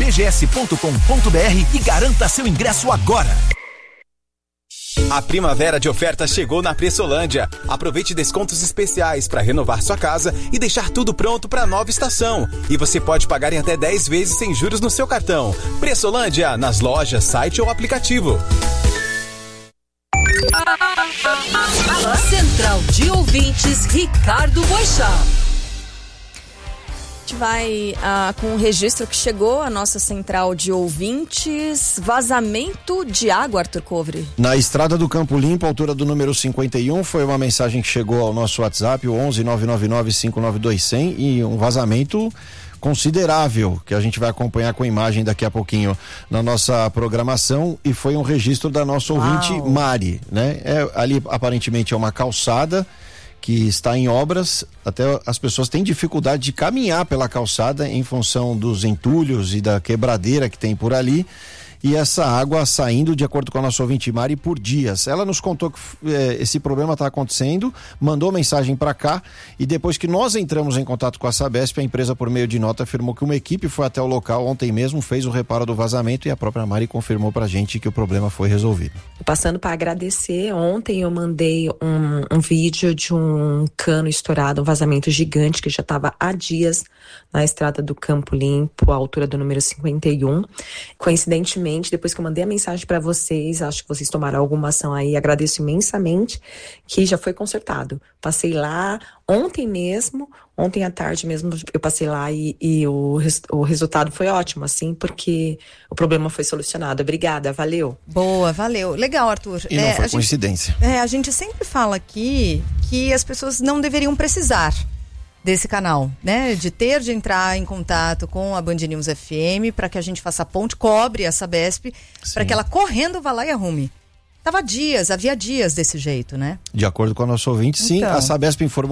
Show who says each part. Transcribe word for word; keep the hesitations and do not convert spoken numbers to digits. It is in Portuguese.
Speaker 1: p g s ponto com ponto b r e garanta seu ingresso agora.
Speaker 2: A primavera de ofertas chegou na Pressolândia. Aproveite descontos especiais para renovar sua casa e deixar tudo pronto para a nova estação. E você pode pagar em até dez vezes sem juros no seu cartão. Pressolândia, nas lojas, site ou aplicativo.
Speaker 3: Central de Ouvintes, Ricardo Boixá.
Speaker 4: Vai ah, com o registro que chegou à nossa central de ouvintes, vazamento de água, Arthur Covre.
Speaker 5: Na estrada do Campo Limpo, altura do número cinquenta e um, foi uma mensagem que chegou ao nosso WhatsApp, o onze nove nove nove cinco nove dois zero zero, e um vazamento considerável, que a gente vai acompanhar com imagem daqui a pouquinho na nossa programação, e foi um registro da nossa ouvinte
Speaker 4: Uau.
Speaker 5: Mari, né? É, ali aparentemente é uma calçada que está em obras, até as pessoas têm dificuldade de caminhar pela calçada em função dos entulhos e da quebradeira que tem por ali, e essa água saindo, de acordo com a nossa ouvinte Mari, por dias. Ela nos contou que é, esse problema está acontecendo, mandou mensagem para cá, e depois que nós entramos em contato com a Sabesp, a empresa, por meio de nota, afirmou que uma equipe foi até o local ontem mesmo, fez o reparo do vazamento, e a própria Mari confirmou pra gente que o problema foi resolvido.
Speaker 6: Passando para agradecer, ontem eu mandei um, um vídeo de um cano estourado, um vazamento gigante que já estava há dias na estrada do Campo Limpo, à altura do número cinquenta e um. Coincidentemente, depois que eu mandei a mensagem para vocês, acho que vocês tomaram alguma ação aí, agradeço imensamente, que já foi consertado. Passei lá ontem mesmo, ontem à tarde mesmo, eu passei lá e, e o, o resultado foi ótimo, assim, porque o problema foi solucionado. Obrigada, valeu.
Speaker 7: Boa, valeu. Legal, Arthur.
Speaker 5: E não
Speaker 7: é,
Speaker 5: foi
Speaker 7: a
Speaker 5: coincidência.
Speaker 7: Gente, é, a gente sempre fala aqui que as pessoas não deveriam precisar desse canal, né? De ter de entrar em contato com a Band News F M para que a gente faça a ponte, cobre a Sabesp, para que ela correndo vá lá e arrume. Tava dias, havia dias desse jeito, né?
Speaker 5: De acordo com a nossa ouvinte, sim,
Speaker 7: Então.
Speaker 5: a Sabesp informou